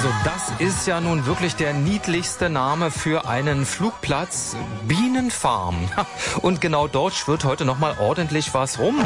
Also das ist ja nun wirklich der niedlichste Name für einen Flugplatz, Bienenfarm. Und genau dort schwirrt heute nochmal ordentlich was rum.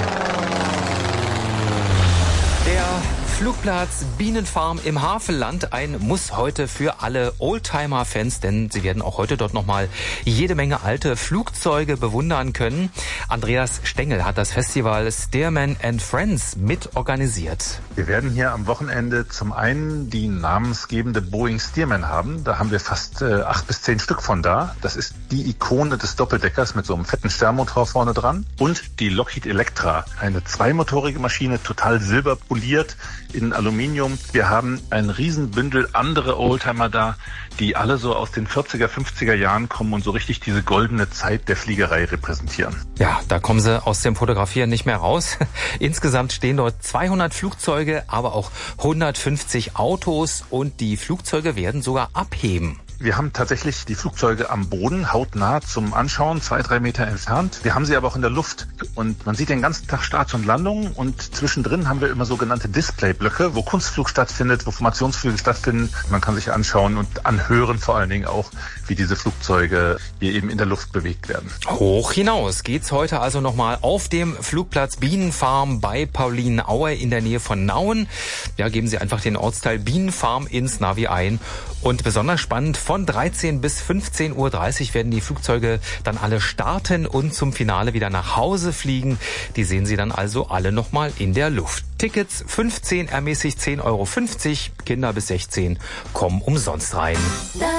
Der Flugplatz Bienenfarm im Havelland, ein Muss heute für alle Oldtimer-Fans, denn sie werden auch heute dort nochmal jede Menge alte Flugzeuge bewundern können. Andreas Stengel hat das Festival Stearman and Friends mit organisiert. Wir werden hier am Wochenende zum einen die namensgebende Boeing Stearman haben. Da haben wir fast 8 bis 10 Stück von da. Das ist die Ikone des Doppeldeckers mit so einem fetten Sternmotor vorne dran. Und die Lockheed Electra, eine zweimotorige Maschine, total silberpoliert in Aluminium. Wir haben ein Riesenbündel andere Oldtimer da, die alle so aus den 40er, 50er Jahren kommen und so richtig diese goldene Zeit der Fliegerei repräsentieren. Ja, da kommen sie aus dem Fotografieren nicht mehr raus. Insgesamt stehen dort 200 Flugzeuge, aber auch 150 Autos und die Flugzeuge werden sogar abheben. Wir haben tatsächlich die Flugzeuge am Boden, hautnah zum Anschauen, 2-3 Meter entfernt. Wir haben sie aber auch in der Luft und man sieht den ganzen Tag Starts und Landungen und zwischendrin haben wir immer sogenannte Displayblöcke, wo Kunstflug stattfindet, wo Formationsflüge stattfinden. Man kann sich anschauen und anhören vor allen Dingen auch, wie diese Flugzeuge hier eben in der Luft bewegt werden. Hoch hinaus geht's heute also nochmal auf dem Flugplatz Bienenfarm bei Paulinenaue in der Nähe von Nauen. Ja, geben Sie einfach den Ortsteil Bienenfarm ins Navi ein. Und besonders spannend, von 13 bis 15.30 Uhr werden die Flugzeuge dann alle starten und zum Finale wieder nach Hause fliegen. Die sehen Sie dann also alle nochmal in der Luft. Tickets 15, ermäßigt 10,50 Euro. Kinder bis 16 kommen umsonst rein.